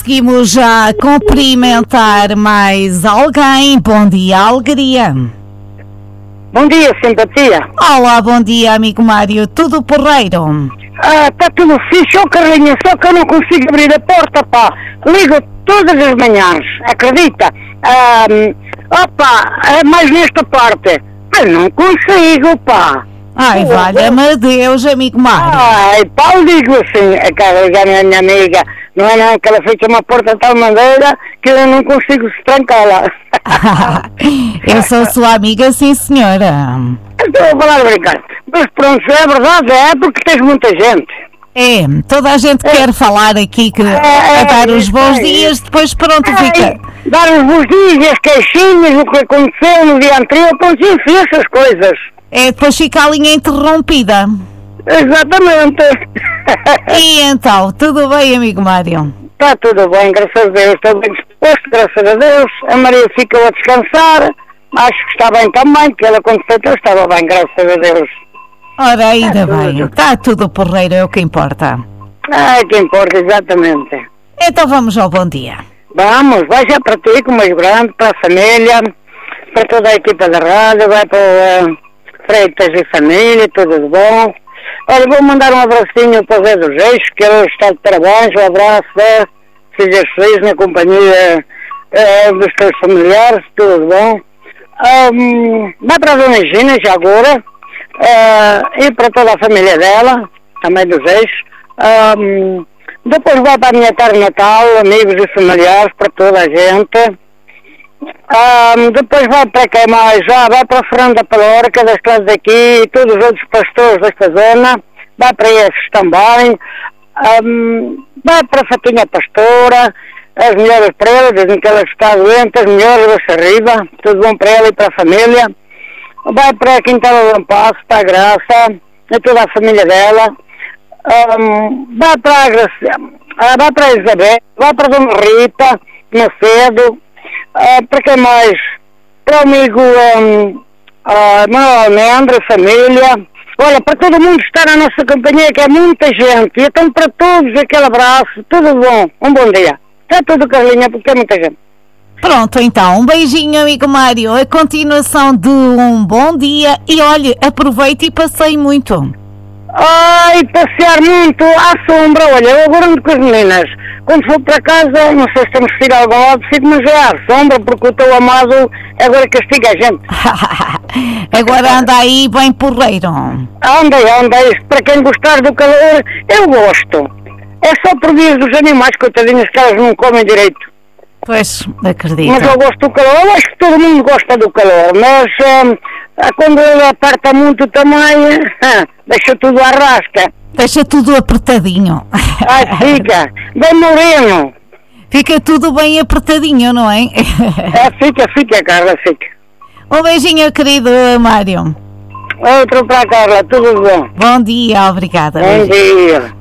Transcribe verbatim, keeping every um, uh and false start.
Seguimos já cumprimentar mais alguém. Bom dia, alegria. Bom dia, simpatia. Olá, bom dia, amigo Mário. Tudo porreiro? Ah, está tudo fixe, ó Carlinha, só que eu não consigo abrir a porta, pá. Ligo todas as manhãs, acredita? Ah, opa, é mais nesta parte. Mas não consigo, pá. Ai, valha-me Deus, amigo Mário. Ai, pá, eu digo assim, a cara já não é minha amiga, não é não, que ela fez uma porta de tal maneira que eu não consigo se trancá-la. Eu sou sua amiga, sim senhora. Estou a falar a brincar. Mas pronto, é verdade, é porque tens muita gente. É, toda a gente é. quer falar aqui que, é, a dar é, os bons é, dias, depois pronto, é, fica. Dar os bons dias, as queixinhas, o que aconteceu no dia anterior, pronto, enfim, essas coisas. É, depois fica a linha interrompida. Exatamente. E então, tudo bem, amigo Mário? Está tudo bem, graças a Deus, estou bem disposto, graças a Deus. A Maria ficou a descansar, acho que está bem também, porque ela quando foi eu estava bem, graças a Deus. Ora, ainda bem, está tudo porreiro, é o que importa. Ah, é que importa, exatamente. Então vamos ao bom dia. Vamos, vai já para ti, como és grande, para a família, para toda a equipa da rádio, vai para o uh, Freitas e família, tudo de bom. Olha, vou mandar um abracinho para o Zé dos Reis, que ele está de parabéns, um abraço, Zé, sejas feliz na companhia uh, dos teus familiares, tudo de bom. Um, vai para a Dona Gina, já agora, uh, e para toda a família dela, também dos Reis. Um, depois vai para a minha tarde de Natal, amigos e familiares, para toda a gente. Um, depois vai para quem mais? Já vai para a Fernanda Palorca, das estradas daqui, e todos os outros pastores desta zona. Vai para esses também. Um, vai para a Fatinha Pastora, as melhores para ela, dizem que ela está doente, as melhores da Sarriba, tudo bom para ela e para a família. Vai para a Quintana do Passo, para a Graça, e toda a família dela. Um, vai para a Graça, vai para a Isabel, vai para a Dona Rita, Macedo. Uh, para quem mais? Para o amigo um, uh, Manuel Almendra, família. Olha, para todo mundo que está na nossa companhia, que é muita gente. E então para todos aquele abraço, tudo bom, um bom dia. Está tudo, Carlinha, porque é muita gente. Pronto, então, um beijinho, amigo Mário. A continuação de um bom dia. E olha, aproveite e passeie muito. Ai, passear muito à sombra. Olha, eu agora ando com as meninas. Quando for para casa, não sei se temos que ir a algum lado, fico, mas é à sombra, porque o teu amado agora castiga a gente. Agora anda aí bem porreiro. Anda aí, anda aí. Para quem gostar do calor, eu gosto. É só por via dos animais, coitadinhos, que elas não comem direito. Pois, acredito. Mas eu gosto do calor. Eu acho que todo mundo gosta do calor, mas hum, quando ele aperta muito também, hum, deixa tudo à rasca. Deixa tudo apertadinho. Ai, fica. Bem moreno. Fica tudo bem apertadinho, não é? É, fica, fica, Carla, fica. Um beijinho, querido Mário. Outro para a Carla, tudo bom. Bom dia, obrigada. Bom dia.